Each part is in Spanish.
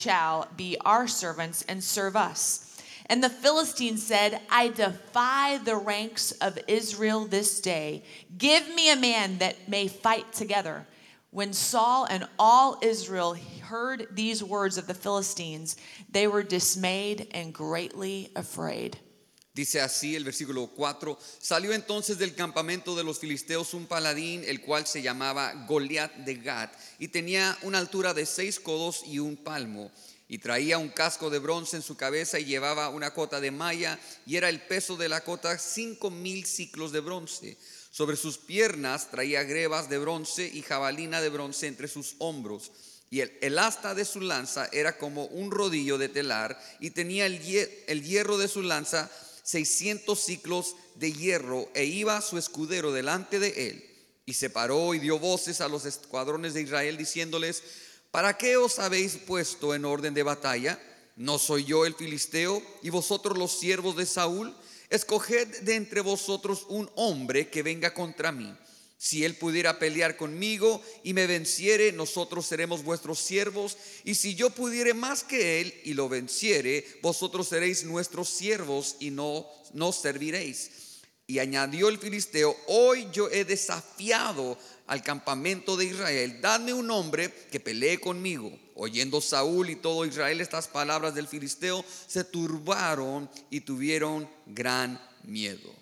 shall be our servants and serve us. And the Philistines said, I defy the ranks of Israel this day. Give me a man that may fight together. When Saul and all Israel heard these words of the Philistines, they were dismayed and greatly afraid. Dice así el versículo 4: Salió entonces del campamento de los filisteos un paladín, el cual se llamaba Goliat de Gat, y tenía una altura de 6 codos y un palmo, y traía un casco de bronce en su cabeza, y llevaba una cota de malla, y era el peso de la cota 5,000 siclos de bronce. Sobre sus piernas traía grebas de bronce y jabalina de bronce entre sus hombros. Y el asta de su lanza era como un rodillo de telar, y tenía el hierro de su lanza 600 siclos de hierro, e iba su escudero delante de él. Y se paró y dio voces a los escuadrones de Israel, diciéndoles: ¿Para qué os habéis puesto en orden de batalla? ¿No soy yo el filisteo y vosotros los siervos de Saúl? Escoged de entre vosotros un hombre que venga contra mí. Si él pudiera pelear conmigo y me venciere, nosotros seremos vuestros siervos. Y si yo pudiere más que él y lo venciere, vosotros seréis nuestros siervos y no nos serviréis. Y añadió el filisteo: hoy yo he desafiado al campamento de Israel. Dadme un hombre que pelee conmigo. Oyendo Saúl y todo Israel estas palabras del filisteo, se turbaron y tuvieron gran miedo.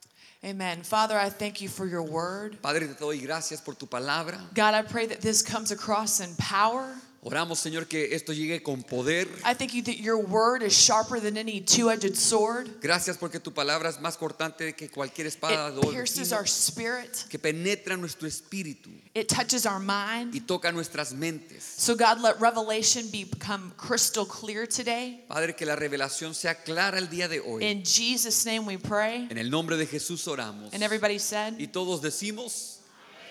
Amen. Father, I thank you for your word. Padre, te doy gracias por tu palabra. God, I pray that this comes across in power. Oramos, Señor, que esto llegue con poder. I thank you that your word is sharper than any two-edged sword. Gracias porque tu palabra es más cortante que cualquier espada de It doble pierces filo, our spirit. que penetra nuestro espíritu It touches our y mind. toca nuestras mentes. So God, let revelation become crystal clear today. Padre, que la revelación sea clara el día de hoy. In Jesus' name we pray. En el nombre de Jesús oramos. And everybody said, Y todos decimos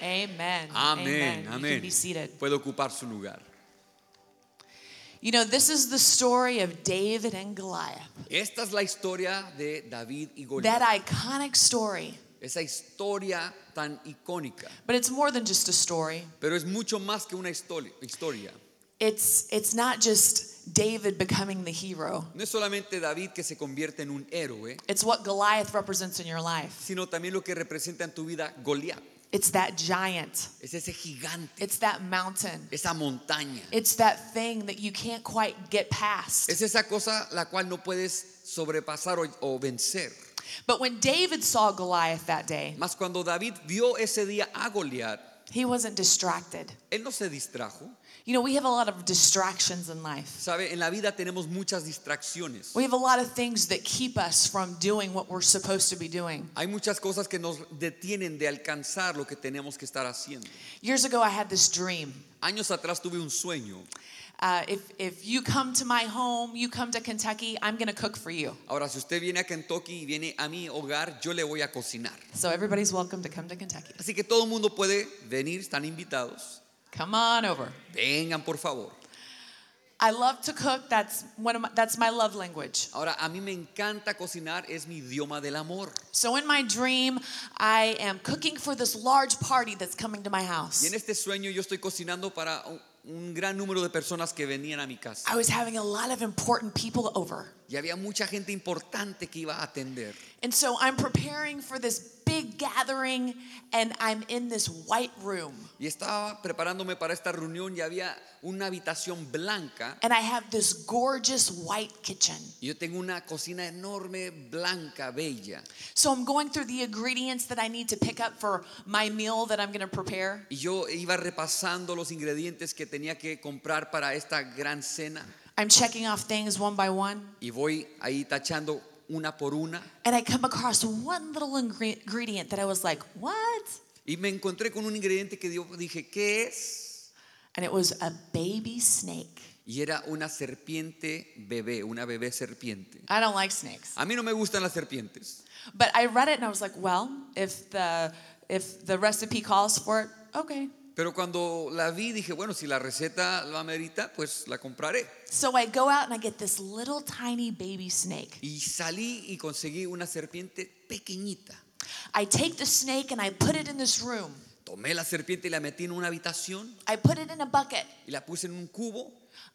amen. amén, You can amén. be seated. Puede ocupar su lugar. You know, this is the story of David and Goliath. Esta es la historia de David y That Goliat. iconic story. Esa historia tan icónica. But it's more than just a story. Pero es mucho más que una historia. It's not just David becoming the hero. No es solamente David que se convierte en un héroe, It's what Goliath represents in your life. sino también lo que representa en tu vida Goliat. It's that giant. Es ese gigante, It's that mountain. esa montaña. It's that thing that you can't quite get past. Es esa cosa la cual no puedes sobrepasar o vencer. But when David saw Goliath that day, Mas cuando David vio ese día a Goliat, he wasn't distracted. él no se distrajo. You know, we have a lot of distractions in life. Sabe, en la vida tenemos muchas distracciones. We have a lot of things that keep us from doing what we're supposed to be doing. Hay muchas cosas que nos detienen de alcanzar lo que tenemos que estar haciendo. Years ago, I had this dream. Años atrás tuve un sueño. If you come to my home, you come to Kentucky, I'm going to cook for you. Ahora, si usted viene a Kentucky y viene a mi hogar, yo le voy a cocinar. So everybody's welcome to come to Kentucky. Así que todo el mundo puede venir, están invitados. Come on over. Vengan, por favor. I love to cook. That's my love language. Ahora, a mí me encanta cocinar, es mi idioma del amor. So in my dream, I am cooking for this large party that's coming to my house. Y en este sueño yo estoy cocinando para un gran número de personas que venían a mi casa. I was having a lot of important people over. Y había mucha gente importante que iba a atender. And so I'm preparing for this big gathering, and I'm in this white room. Y estaba preparándome para esta reunión y había una habitación blanca. And I have this gorgeous white kitchen. Y yo tengo una cocina enorme, blanca, bella. So I'm going through the ingredients that I need to pick up for my meal that I'm going to prepare. Y yo iba repasando los ingredientes que tenía que comprar para esta gran cena. I'm checking off things one by one. Y voy ahí tachando una por una. And I come across one little ingredient that I was like, what? Y me encontré con un ingrediente que yo dije, ¿qué es? And it was a baby snake. Y era una serpiente bebé, una bebé serpiente. I don't like snakes. A mí no me gustan las serpientes. But I read it and I was like, well, if the recipe calls for it, okay. Pero cuando la vi dije, bueno, si la receta lo amerita, pues la compraré. So I go out and I get this little tiny baby snake. Y salí y conseguí una serpiente pequeñita. I take the snake and I put it in this room. Tomé la serpiente y la metí en una habitación I put it in a bucket. y la puse en un cubo.